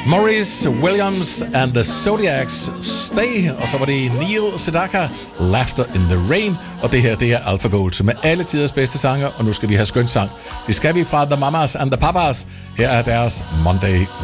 Maurice Williams and the Zodiacs, Stay, og så var det Neil Sedaka, Laughter in the Rain, og det her, det er AlphaGold med alle tiders bedste sanger, og nu skal vi have skønt sang. Det skal vi fra The Mamas and the Papas. Her er deres Monday